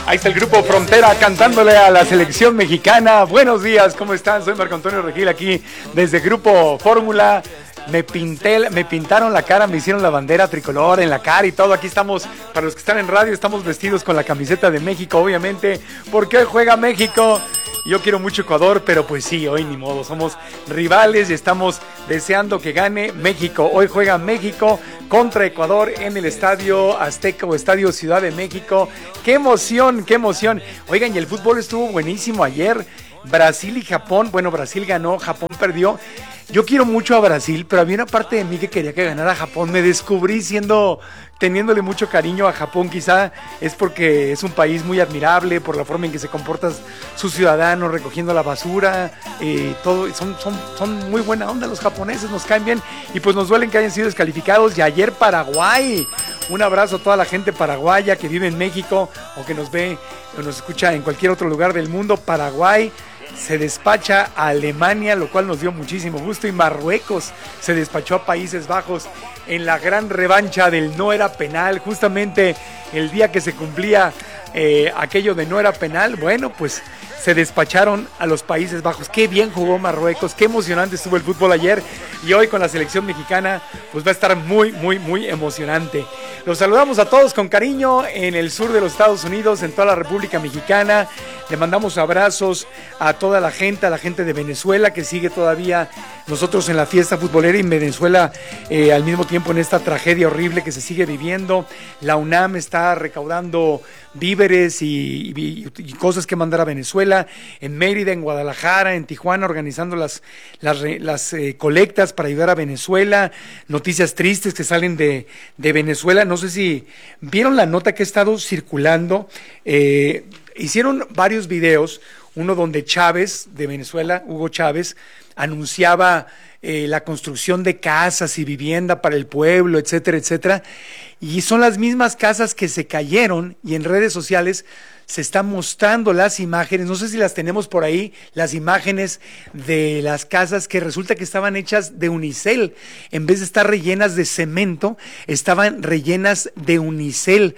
Ahí está el grupo Frontera cantándole a la selección mexicana. Buenos días, ¿cómo están? Soy Marco Antonio Regil aquí desde Grupo Fórmula. Me pintaron la cara, me hicieron la bandera tricolor en la cara y todo. Aquí estamos, para los que están en radio, estamos vestidos con la camiseta de México, obviamente, porque hoy juega México. Yo quiero mucho Ecuador, pero pues sí, hoy ni modo, somos rivales y estamos deseando que gane México. Hoy juega México contra Ecuador en el Estadio Azteca o Estadio Ciudad de México. ¡Qué emoción, qué emoción! Oigan, y el fútbol estuvo buenísimo ayer. Brasil y Japón, bueno, Brasil ganó, Japón perdió. Yo quiero mucho a Brasil, pero había una parte de mí que quería que ganara Japón. Me descubrí teniéndole mucho cariño a Japón. Quizá es porque es un país muy admirable por la forma en que se comportan sus ciudadanos, recogiendo la basura, todo. Son muy buena onda los japoneses, nos caen bien y pues nos duelen que hayan sido descalificados. Y ayer Paraguay, un abrazo a toda la gente paraguaya que vive en México o que nos ve o nos escucha en cualquier otro lugar del mundo. Paraguay se despacha a Alemania, lo cual nos dio muchísimo gusto, y Marruecos se despachó a Países Bajos en la gran revancha del no era penal, justamente el día que se cumplía aquello de no era penal. Bueno, pues se despacharon a los Países Bajos. Qué bien jugó Marruecos, qué emocionante estuvo el fútbol ayer, y hoy con la selección mexicana pues va a estar muy, muy, muy emocionante. Los saludamos a todos con cariño en el sur de los Estados Unidos, en toda la República Mexicana. Le mandamos abrazos a toda la gente de Venezuela que sigue todavía nosotros en la fiesta futbolera, y en Venezuela al mismo tiempo en esta tragedia horrible que se sigue viviendo. La UNAM está recaudando víveres y cosas que mandar a Venezuela. En Mérida, en Guadalajara, en Tijuana, organizando las colectas para ayudar a Venezuela. Noticias tristes que salen de Venezuela. No sé si vieron la nota que ha estado circulando. Hicieron varios videos, uno donde Chávez de Venezuela, Hugo Chávez, anunciaba la construcción de casas y vivienda para el pueblo, etcétera, etcétera. Y son las mismas casas que se cayeron, y en redes sociales se están mostrando las imágenes, no sé si las tenemos por ahí, las imágenes de las casas que resulta que estaban hechas de unicel. En vez de estar rellenas de cemento, estaban rellenas de unicel.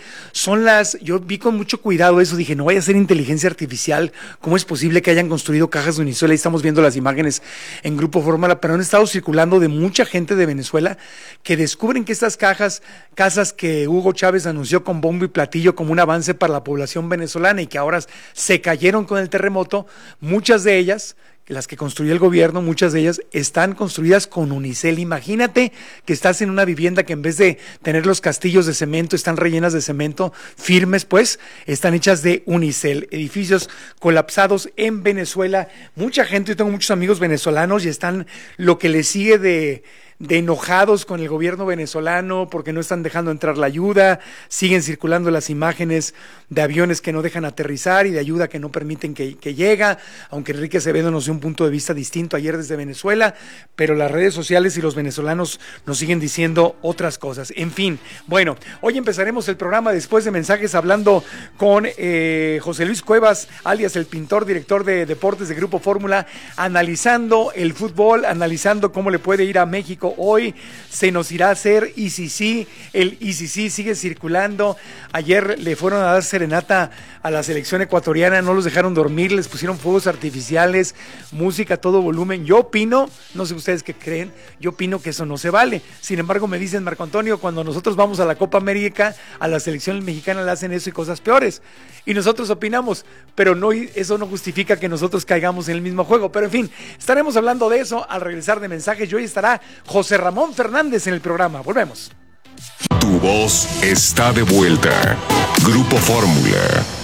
Yo vi con mucho cuidado eso, dije, no vaya a ser inteligencia artificial, ¿cómo es posible que hayan construido cajas de unicel? Ahí estamos viendo las imágenes en Grupo Fórmula, pero han estado circulando de mucha gente de Venezuela que descubren que estas casas que Hugo Chávez anunció con bombo y platillo como un avance para la población venezolana, y que ahora se cayeron con el terremoto, muchas de ellas, las que construyó el gobierno, muchas de ellas están construidas con unicel. Imagínate que estás en una vivienda que en vez de tener los castillos de cemento, están rellenas de cemento, firmes pues, están hechas de unicel. Edificios colapsados en Venezuela. Mucha gente, yo tengo muchos amigos venezolanos y están lo que les sigue de enojados con el gobierno venezolano porque no están dejando entrar la ayuda. Siguen circulando las imágenes de aviones que no dejan aterrizar y de ayuda que no permiten que llegue, aunque Enrique Acevedo nos dio un punto de vista distinto ayer desde Venezuela, pero las redes sociales y los venezolanos nos siguen diciendo otras cosas. En fin, bueno, hoy empezaremos el programa después de mensajes hablando con José Luis Cuevas, alias el pintor, director de deportes de Grupo Fórmula, analizando el fútbol, analizando cómo le puede ir a México hoy. Se nos irá a hacer ICC, el ICC sigue circulando. Ayer le fueron a dar serenata a la selección ecuatoriana, no los dejaron dormir, les pusieron fuegos artificiales, música a todo volumen. Yo opino, no sé ustedes qué creen, yo opino que eso no se vale. Sin embargo, me dicen, Marco Antonio, cuando nosotros vamos a la Copa América, a la selección mexicana le hacen eso y cosas peores, y nosotros opinamos, pero no, eso no justifica que nosotros caigamos en el mismo juego. Pero en fin, estaremos hablando de eso al regresar de mensajes, y hoy estará José Ramón Fernández en el programa. Volvemos. Tu voz está de vuelta. Grupo Fórmula.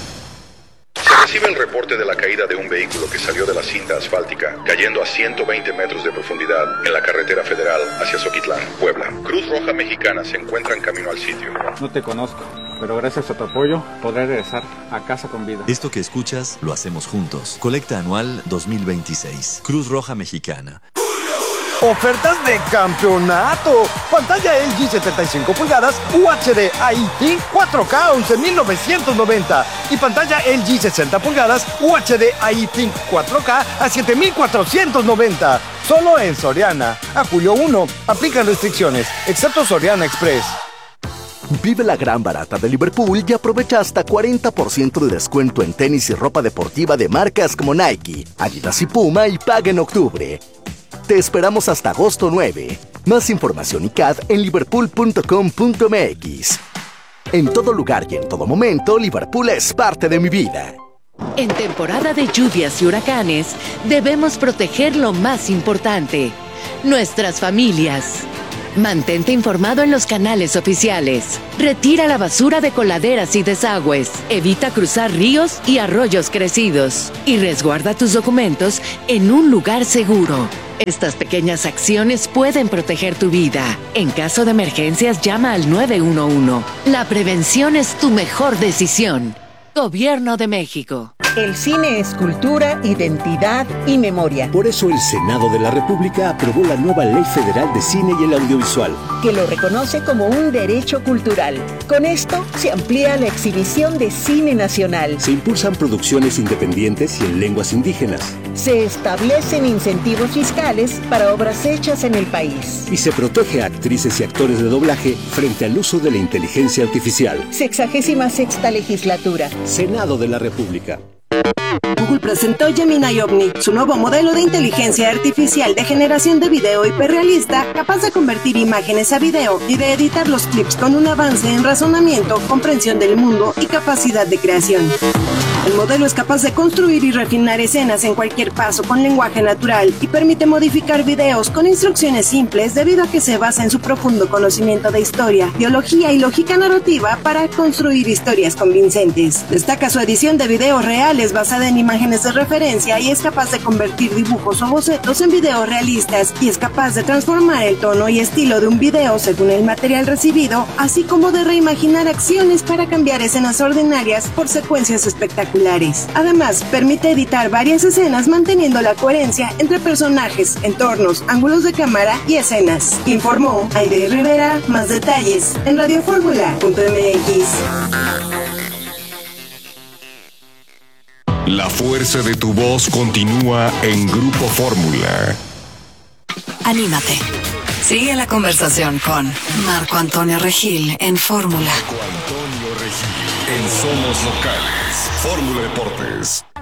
Se recibe el reporte de la caída de un vehículo que salió de la cinta asfáltica, cayendo a 120 metros de profundidad en la carretera federal hacia Zoquitlán, Puebla. Cruz Roja Mexicana se encuentra en camino al sitio. No te conozco, pero gracias a tu apoyo podré regresar a casa con vida. Esto que escuchas lo hacemos juntos. Colecta anual 2026. Cruz Roja Mexicana. Ofertas de campeonato. Pantalla LG 75 pulgadas UHD IT 4K 11,990 y pantalla LG 60 pulgadas UHD IT 4K a 7,490. Solo en Soriana. A julio 1. Aplican restricciones, excepto Soriana Express. Vive la gran barata de Liverpool y aprovecha hasta 40% de descuento en tenis y ropa deportiva de marcas como Nike, Adidas y Puma y paga en octubre. Te esperamos hasta agosto 9. Más información y CAD en liverpool.com.mx. En todo lugar y en todo momento, Liverpool es parte de mi vida. En temporada de lluvias y huracanes, debemos proteger lo más importante, nuestras familias. Mantente informado en los canales oficiales. Retira la basura de coladeras y desagües. Evita cruzar ríos y arroyos crecidos. Y resguarda tus documentos en un lugar seguro. Estas pequeñas acciones pueden proteger tu vida. En caso de emergencias, llama al 911. La prevención es tu mejor decisión. Gobierno de México. El cine es cultura, identidad y memoria. Por eso el Senado de la República aprobó la nueva Ley Federal de Cine y el Audiovisual, que lo reconoce como un derecho cultural. Con esto se amplía la exhibición de cine nacional. Se impulsan producciones independientes y en lenguas indígenas. Se establecen incentivos fiscales para obras hechas en el país. Y se protege a actrices y actores de doblaje frente al uso de la inteligencia artificial. 66ª legislatura. Senado de la República. Google presentó Gemini Omni, su nuevo modelo de inteligencia artificial de generación de video hiperrealista, capaz de convertir imágenes a video y de editar los clips con un avance en razonamiento, comprensión del mundo y capacidad de creación. El modelo es capaz de construir y refinar escenas en cualquier paso con lenguaje natural y permite modificar videos con instrucciones simples debido a que se basa en su profundo conocimiento de historia, biología y lógica narrativa para construir historias convincentes. Destaca su edición de videos reales basada en imágenes de referencia y es capaz de convertir dibujos o bocetos en videos realistas y es capaz de transformar el tono y estilo de un video según el material recibido, así como de reimaginar acciones para cambiar escenas ordinarias por secuencias espectaculares. Además, permite editar varias escenas manteniendo la coherencia entre personajes, entornos, ángulos de cámara y escenas. Informó Aide Rivera. Más detalles en radioformula.mx. La fuerza de tu voz continúa en Grupo Fórmula. Anímate. Sigue la conversación con Marco Antonio Regil en Fórmula. Marco Antonio Regil en Somos Locales. Fórmula Deportes.